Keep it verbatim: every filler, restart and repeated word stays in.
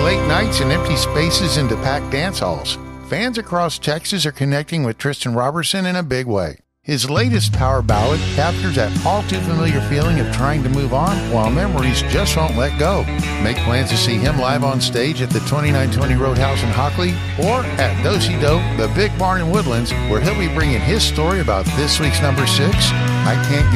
turning late nights and empty spaces into packed dance halls. Fans across Texas are connecting with Tristan Robertson in a big way. His latest power ballad captures that all-too-familiar feeling of trying to move on while memories just won't let go. Make plans to see him live on stage at the twenty-nine twenty Roadhouse in Hockley or at Do-Si-Do, the Big Barn in Woodlands, where he'll be bringing his story about this week's number six, I Can't